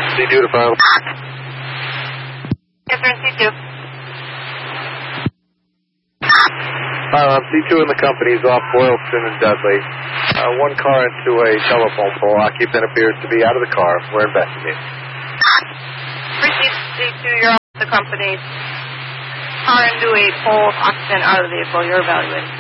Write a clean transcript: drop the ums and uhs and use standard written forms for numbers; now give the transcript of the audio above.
C2 to final. Yes, sir, C2. C2 and the company is off Boylston and Dudley. One car into a telephone pole. Occupant appears to be out of the car. We're investigating. Received C2, you're off the company. Car into a pole, occupant out of the vehicle. You're evaluating.